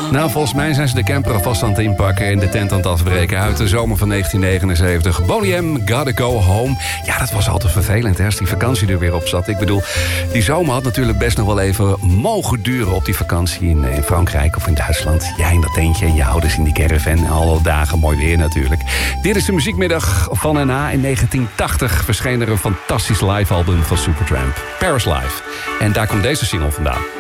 Nou, volgens mij zijn ze de camper alvast aan het inpakken en de tent aan het afbreken uit de zomer van 1979. Boney M, Gotta Go Home. Ja, dat was altijd vervelend, hè, als die vakantie er weer op zat. Ik bedoel, die zomer had natuurlijk best nog wel even mogen duren op die vakantie in Frankrijk of in Duitsland. Jij in dat tentje en je ouders in die caravan. Alle dagen mooi weer natuurlijk. Dit is de muziekmiddag van en na. In 1980 verscheen er een fantastisch live album van Supertramp. Paris Live. En daar komt deze single vandaan.